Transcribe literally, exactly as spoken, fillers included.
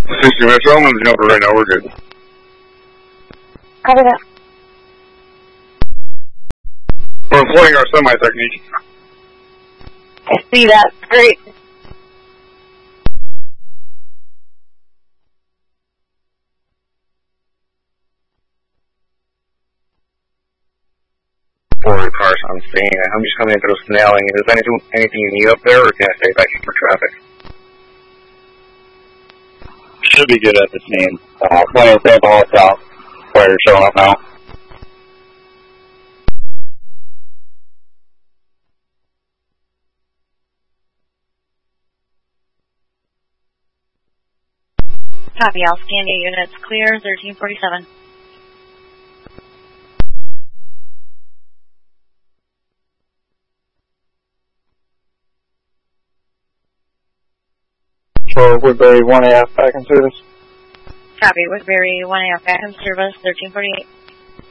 sixty Metro, I'm going to jump right now, we're good. Copy that. We're employing our semi-technique. I see that. Great. Four cars on scene. I'm just coming in through Snelling. Is there anything, anything you need up there, or can I stay back here for traffic? Should be good at the scene. Uh, plenty of sample all south where you're showing up now. Copy. I'll scan your units. Clear. thirteen forty-seven. For Woodbury one A F back in service. Copy. Woodbury one A F back in service. thirteen forty-eight.